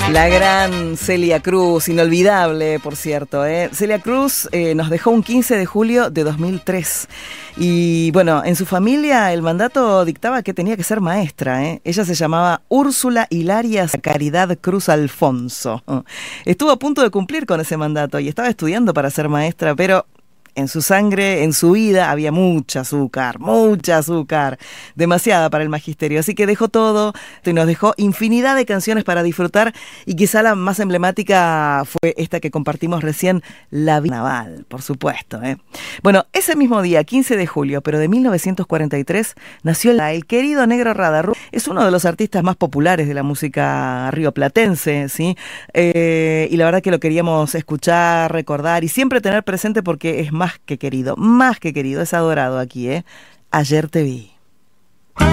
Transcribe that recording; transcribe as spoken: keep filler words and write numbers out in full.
La gran Celia Cruz, inolvidable, por cierto, ¿eh? Celia Cruz eh, nos dejó un quince de julio de dos mil tres. Y bueno, en su familia el mandato dictaba que tenía que ser maestra, ¿eh? Ella se llamaba Úrsula Hilaria Caridad Cruz Alfonso. Estuvo a punto de cumplir con ese mandato y estaba estudiando para ser maestra, pero en su sangre, en su vida, había mucha azúcar, mucha azúcar, demasiada para el magisterio. Así que dejó todo y nos dejó infinidad de canciones para disfrutar, y quizá la más emblemática fue esta que compartimos recién, La Vida Naval, por supuesto, ¿eh? Bueno, ese mismo día, quince de julio, pero de mil novecientos cuarenta y tres, nació el, el querido Negro Radarru. Es uno de los artistas más populares de la música rioplatense, ¿sí? Eh, y la verdad que lo queríamos escuchar, recordar y siempre tener presente porque es más Más que querido, más que querido, es adorado aquí, ¿eh? Ayer te vi.